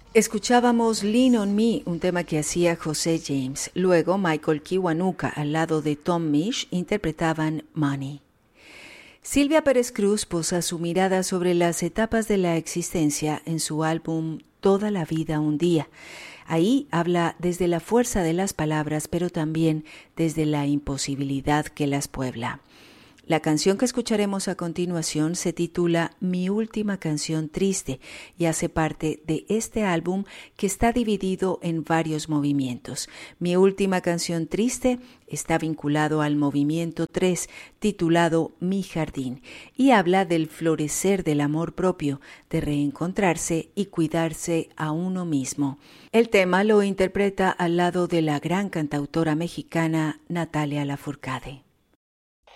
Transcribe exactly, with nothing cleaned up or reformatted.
Escuchábamos Lean on Me, un tema que hacía José James. Luego Michael Kiwanuka al lado de Tom Misch interpretaban Money. Silvia Pérez Cruz posa su mirada sobre las etapas de la existencia en su álbum Toda la vida un día. Ahí habla desde la fuerza de las palabras, pero también desde la imposibilidad que las puebla. La canción que escucharemos a continuación se titula Mi última canción triste y hace parte de este álbum que está dividido en varios movimientos. Mi última canción triste está vinculado al movimiento tres, titulado Mi jardín, y habla del florecer del amor propio, de reencontrarse y cuidarse a uno mismo. El tema lo interpreta al lado de la gran cantautora mexicana Natalia Lafourcade.